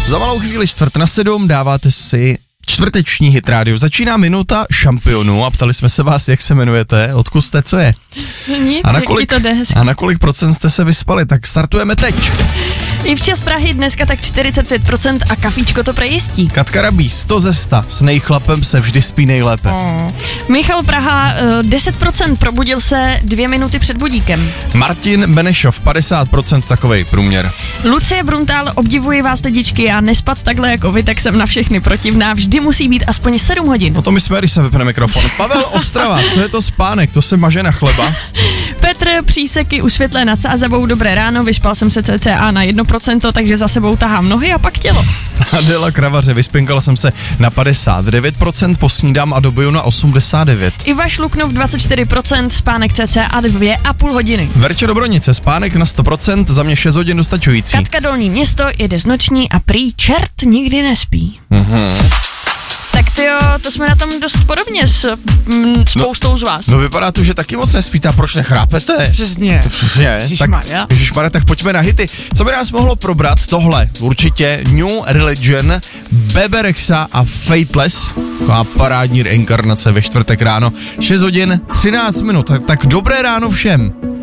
Za malou chvíli 6:45 dáváte si čtvrteční Hit Radio. Začíná minuta šampionů a ptali jsme se vás, jak se jmenujete, odkud jste, co je. Nic, a na kolik procent jste se vyspali, tak startujeme teď. I včas Prahy dneska tak 45% a kafíčko to prejistí. Katka Rabí, 100 ze 100, s nejchlapem se vždy spí nejlépe. Michal Praha, 10%, probudil se 2 minuty před budíkem. Martin Benešov, 50%, takovej průměr. Lucie Bruntál, obdivuji vás lidičky a nespat takhle jako vy, tak jsem na všechny protivná, vždy musí být aspoň 7 hodin. No to my jsme, když se vypne mikrofon. Pavel Ostrava, co je to spánek, to se maže na chleba. Petr Příseky u Světlé nad Sázavou, dobré ráno, vyspal jsem se cca na 1%, takže za sebou tahám nohy a pak tělo. Adela Kravaře, vyspinkal jsem se na 59%, posnídám a dobuju na 89%. Iva Šluknov 24%, spánek cca 2,5 hodiny. Verča Dobronice, spánek na 100%, za mě 6 hodin dostačující. Katka Dolní Město, jede z noční a prý čert nikdy nespí. Tak tyjo, to jsme na tom dost podobně s spoustou z vás. No vypadá to, že taky moc nespíte, a proč nechrápete? Přesně. Ježišmarja, tak pojďme na hity. Co by nás mohlo probrat? Tohle, určitě New Religion, Bebe Rexha a Fateless. A parádní reinkarnace ve čtvrtek ráno. 6 hodin, 13 minut. Tak dobré ráno všem.